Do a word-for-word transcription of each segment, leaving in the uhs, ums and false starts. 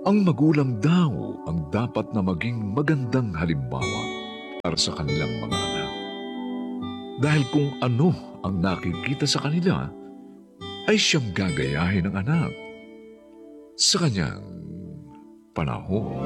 Ang magulang daw ang dapat na maging magandang halimbawa para sa kanilang mga anak. Dahil kung ano ang nakikita sa kanila, ay siyang gagayahin ng anak sa kanyang panahon.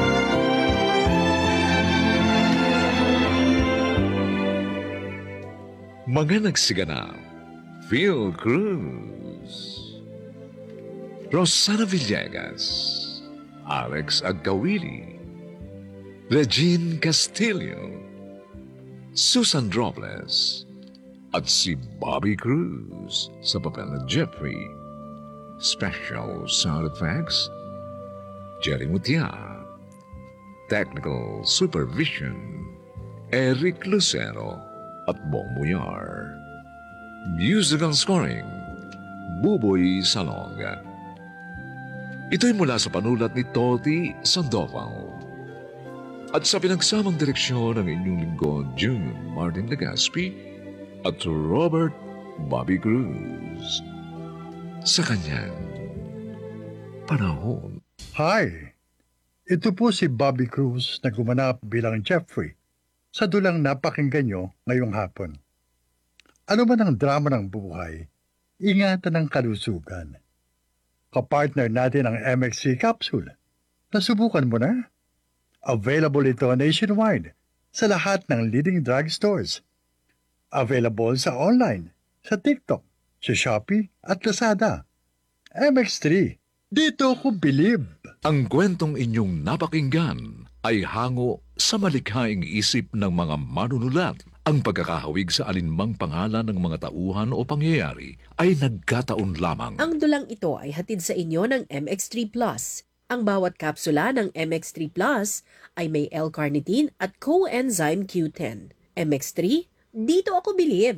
Mga nagsiganap, Phil Cruz, Rosana Villegas, Alex Agkawili, Regine Castillo, Susan Robles, at si Bobby Cruz sa papel na Jeffrey. Special sound effects, Jerry Mutia. Technical supervision, Eric Lucero at Bong Muyar. Musical scoring, Buboy Salonga. Ito'y mula sa panulat ni Toti Sandoval. At sa pinagsamang direksyon ng inyong lingkod, June Martin Legaspi at Robert Bobby Cruz. Sa kanyang panahon. Hi! Ito po si Bobby Cruz na gumanap bilang Jeffrey sa dulang napakinggan nyo ngayong hapon. Ano man ang drama ng buhay, ingatan ang kalusugan. Kapartner natin ang M X C capsule. Nasubukan mo na? Available ito nationwide sa lahat ng leading drugstores. Available sa online, sa TikTok, sa Shopee at Lazada. M X three, dito ko believe. Ang kwentong inyong napakinggan ay hango sa malikhaing isip ng mga manunulat. Ang pagkakahawig sa alinmang pangalan ng mga tauhan o pangyayari ay nagkataon lamang. Ang dulang ito ay hatid sa inyo ng M X three Plus. Ang bawat kapsula ng M X three Plus ay may L-carnitine at coenzyme Q ten. M X three, dito ako bilib.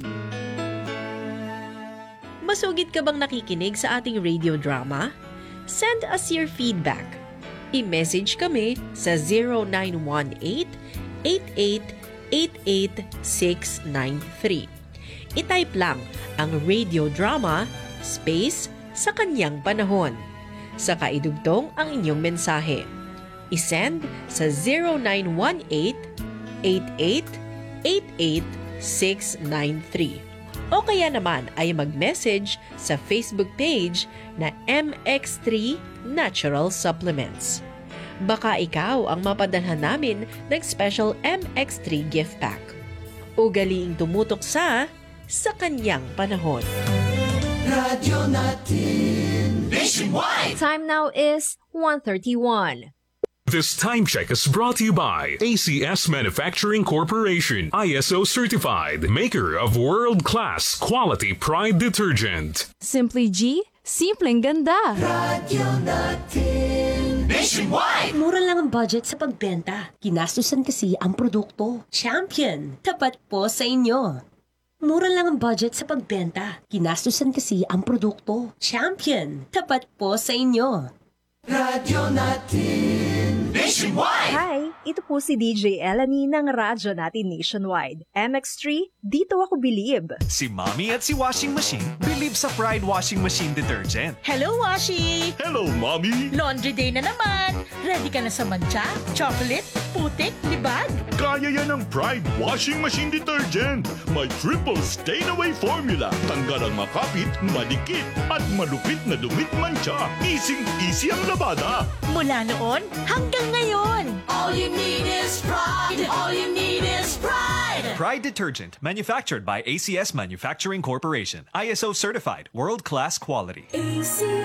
Masugid ka bang nakikinig sa ating radio drama? Send us your feedback. I-message kami sa zero nine one eight, eight eight eight eight six nine three. I-type lang ang radio drama space sa kanyang panahon. Saka idugtong ang inyong mensahe. I-send sa zero nine one eight, eight eight eight eight six nine three. O kaya naman ay mag-message sa Facebook page na M X three Natural Supplements. Baka ikaw ang mapadalhan namin ng special M X three gift pack. Ugaliing tumutok sa sa kanyang panahon. Radyo natin nationwide. Time now is one thirty-one. This time check is brought to you by A C S Manufacturing Corporation, I S O certified, maker of world-class quality Pride detergent. Simply G, simpleng ganda. Radyo natin nationwide. Mura lang ang budget sa pagbenta. Ginastusan kasi ang produkto. Champion, tapat po sa inyo. Mura lang ang budget sa pagbenta. Ginastusan kasi ang produkto. Champion, tapat po sa inyo. Radyo natin nationwide. Hi, ito po si D J Elanie ng Radyo Natin Nationwide. M X three, dito ako bilib. Si Mommy at si Washing Machine, bilib sa Pride Washing Machine Detergent. Hello, Washi! Hello, Mommy! Laundry day na naman! Ready ka na sa mancha, chocolate, putik, libag? Kaya yan ang Pride Washing Machine Detergent. May triple stain-away formula. Tanggal ang makapit, madikit, at malupit na dumit mancha. Easy-easy ang labada. Mula noon hanggang ngayon. All you need is pride. All you need is pride. Pride Detergent, manufactured by A C S Manufacturing Corporation. I S O certified, world-class quality. A C